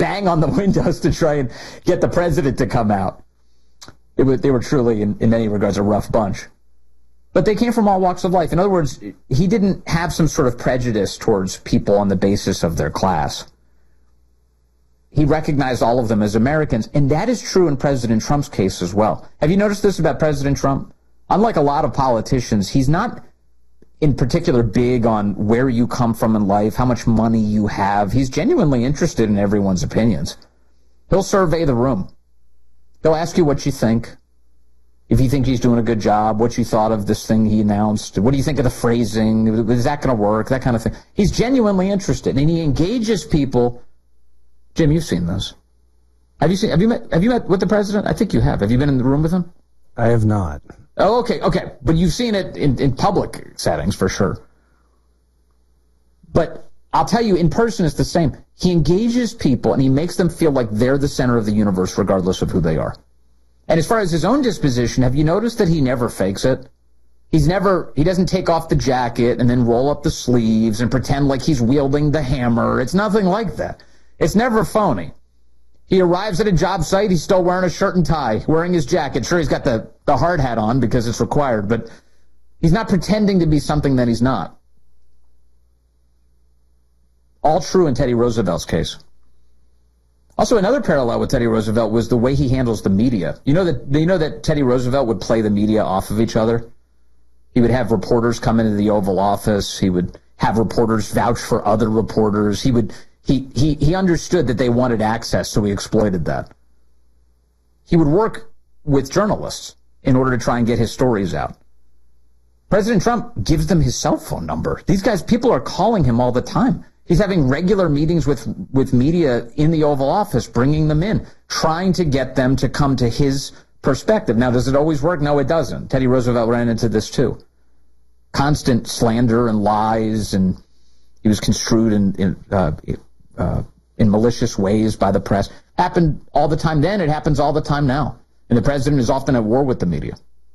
bang on the windows to try and get the president to come out. They were truly, in many regards, a rough bunch. But they came from all walks of life. In other words, he didn't have some sort of prejudice towards people on the basis of their class. He recognized all of them as Americans, and that is true in President Trump's case as well. Have you noticed this about President Trump? Unlike a lot of politicians, he's not in particular big on where you come from in life, how much money you have. He's genuinely interested in everyone's opinions. He'll survey the room. He'll ask you what you think. If you think he's doing a good job, what you thought of this thing he announced, what do you think of the phrasing, is that going to work, that kind of thing. He's genuinely interested, and he engages people. Jim, you've seen this. Have you met with the president? I think you have. Have you been in the room with him? I have not. Oh, okay. But you've seen it in public settings for sure. But I'll tell you, in person it's the same. He engages people and he makes them feel like they're the center of the universe regardless of who they are. And as far as his own disposition, have you noticed that he never fakes it? He doesn't take off the jacket and then roll up the sleeves and pretend like he's wielding the hammer. It's nothing like that. It's never phony. He arrives at a job site, he's still wearing a shirt and tie, wearing his jacket. Sure, he's got the hard hat on because it's required, but he's not pretending to be something that he's not. All true in Teddy Roosevelt's case. Also, another parallel with Teddy Roosevelt was the way he handles the media. You know that Teddy Roosevelt would play the media off of each other? He would have reporters come into the Oval Office. He would have reporters vouch for other reporters. He understood that they wanted access, so he exploited that. He would work with journalists in order to try and get his stories out. President Trump gives them his cell phone number. These guys, people are calling him all the time. He's having regular meetings with media in the Oval Office, bringing them in, trying to get them to come to his perspective. Now, does it always work? No, it doesn't. Teddy Roosevelt ran into this too. Constant slander and lies, and he was construed in malicious ways by the press. Happened all the time then. It happens all the time now. And the president is often at war with the media.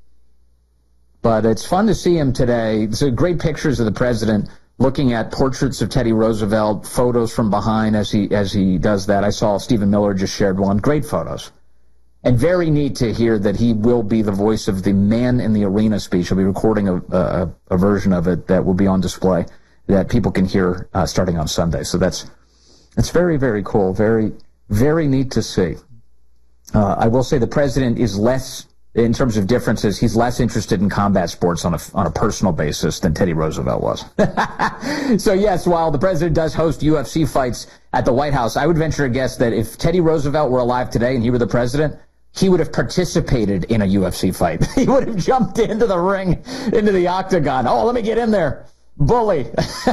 But it's fun to see him today. There's great pictures of the president looking at portraits of Teddy Roosevelt, photos from behind as he does that. I saw Stephen Miller just shared one. Great photos. And very neat to hear that he will be the voice of the Man in the Arena speech. He'll be recording a version of it that will be on display that people can hear starting on Sunday. So that's very, very cool. Very, very neat to see. I will say the president is less, in terms of differences, he's less interested in combat sports on a personal basis than Teddy Roosevelt was. So yes, while the president does host UFC fights at the White House, I would venture a guess that if Teddy Roosevelt were alive today and he were the president, he would have participated in a UFC fight. He would have jumped into the ring, into the octagon. Oh, let me get in there. Bully.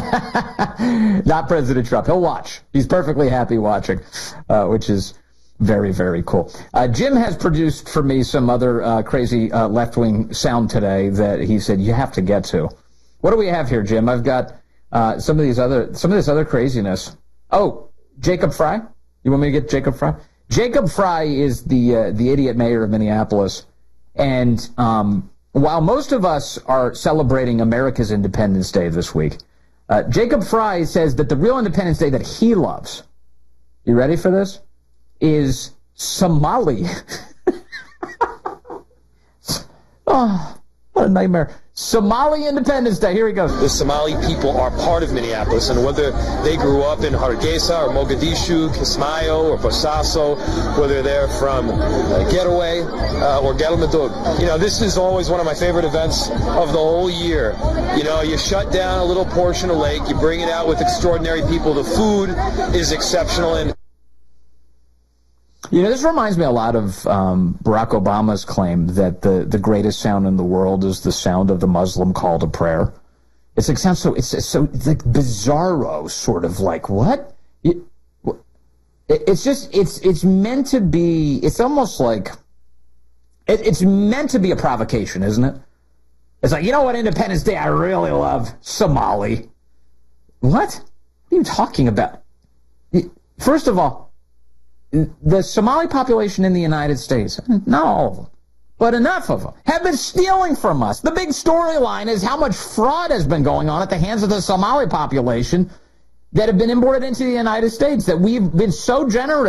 Not President Trump. He'll watch. He's perfectly happy watching, which is very, very cool. Jim has produced for me some other crazy left-wing sound today that he said you have to get to. What do we have here, Jim? I've got some of this other craziness. Oh, Jacob Fry? You want me to get Jacob Fry? Jacob Fry is the idiot mayor of Minneapolis, and while most of us are celebrating America's Independence Day this week, Jacob Fry says that the real Independence Day that he loves, you ready for this, is Somali. Oh, what a nightmare. Somali Independence Day. Here he goes. The Somali people are part of Minneapolis, and whether they grew up in Hargeisa or Mogadishu, Kismayo or Bosaso, whether they're from Getaway or Galmadug, this is always one of my favorite events of the whole year. You shut down a little portion of lake, you bring it out with extraordinary people. The food is exceptional, and this reminds me a lot of Barack Obama's claim that the greatest sound in the world is the sound of the Muslim call to prayer. It's like bizarro, sort of like, what? It's meant to be, it's almost like, it's meant to be a provocation, isn't it? It's like, you know what Independence Day I really love? Somali. What? What are you talking about? First of all, the Somali population in the United States, not all of them, but enough of them, have been stealing from us. The big storyline is how much fraud has been going on at the hands of the Somali population that have been imported into the United States, that we've been so generous